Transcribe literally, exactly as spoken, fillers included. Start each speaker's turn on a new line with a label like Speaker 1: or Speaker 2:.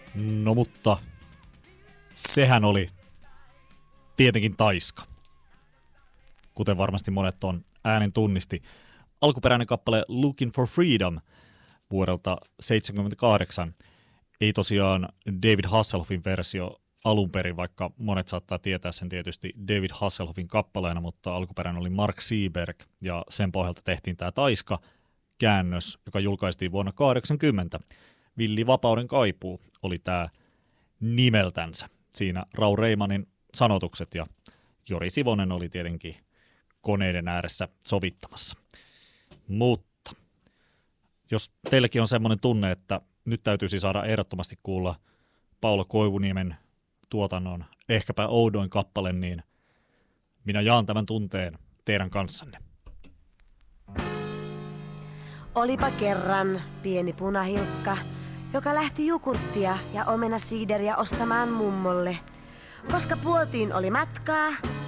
Speaker 1: No mutta sehän oli tietenkin Taiska. Kuten varmasti monet on äänen tunnisti. Alkuperäinen kappale Looking for Freedom vuodelta seitsemänkymmentäkahdeksan. Ei tosiaan David Hasselhoffin versio alun perin, vaikka monet saattaa tietää sen tietysti David Hasselhoffin kappaleena, mutta alkuperäinen oli Mark Seeberg ja sen pohjalta tehtiin tämä Taiska-käännös, joka julkaistiin vuonna kahdeksankymmentä. Villi Vapauden kaipuu oli tämä nimeltänsä. Siinä Rau Reimanin sanotukset ja Jori Sivonen oli tietenkin koneiden ääressä sovittamassa. Mutta jos teilläkin on semmoinen tunne, että nyt täytyisi saada ehdottomasti kuulla Paula Koivuniemen tuotannon ehkäpä oudoin kappale, niin minä jaan tämän tunteen teidän kanssanne.
Speaker 2: Olipa kerran pieni punahilkka, joka lähti jukurttia ja omenasiideriä ostamaan mummolle. Koska puotiin oli matkaa,